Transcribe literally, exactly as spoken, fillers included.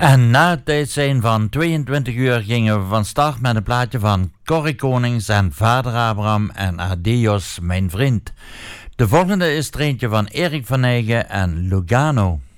En na het tijd zijn van tweeëntwintig uur gingen we van start met een plaatje van Corrie Konings en Vader Abraham en Adios mijn vriend. De volgende is er eentje van Erik van Nijgen en Lugano.